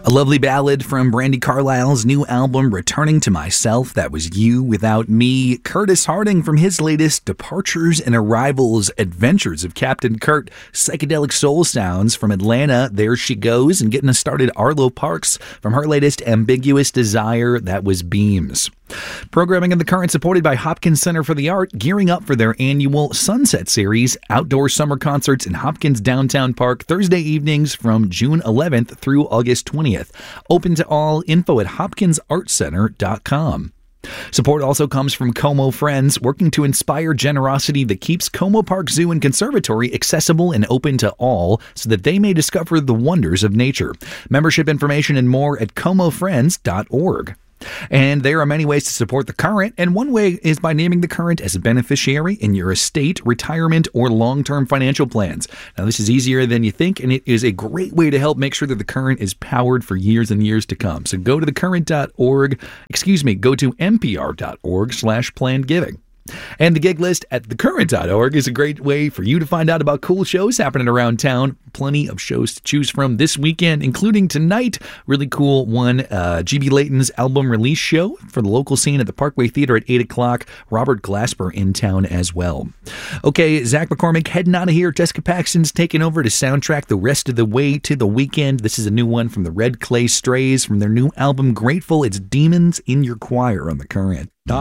A lovely ballad from Brandi Carlile's new album, Returning to Myself. That was You Without Me. Curtis Harding from his latest Departures and Arrivals, Adventures of Captain Kurt. Psychedelic soul sounds from Atlanta, There She Goes. And getting us started, Arlo Parks from her latest Ambiguous Desire. That was Beams. Programming in the Current supported by Hopkins Center for the Art, gearing up for their annual Sunset Series, outdoor summer concerts in Hopkins Downtown Park, Thursday evenings from June 11th through August 20th. Open to all. Info at hopkinsartcenter.com. Support also comes from Como Friends, working to inspire generosity that keeps Como Park Zoo and Conservatory accessible and open to all so that they may discover the wonders of nature. Membership information and more at comofriends.org. And there are many ways to support the Current, and one way is by naming the Current as a beneficiary in your estate, retirement, or long-term financial plans. Now, this is easier than you think, and it is a great way to help make sure that the Current is powered for years and years to come. So go to thecurrent.org, go to npr.org/plannedgiving. And the gig list at thecurrent.org is a great way for you to find out about cool shows happening around town. Plenty of shows to choose from this weekend, including tonight. Really cool one, G.B. Layton's album release show for the local scene at the Parkway Theater at 8 o'clock. Robert Glasper in town as well. Okay, Zach McCormick heading out of here. Jessica Paxton's taking over to soundtrack the rest of the way to the weekend. This is a new one from the Red Clay Strays from their new album Grateful. It's Demons in Your Choir on the Current.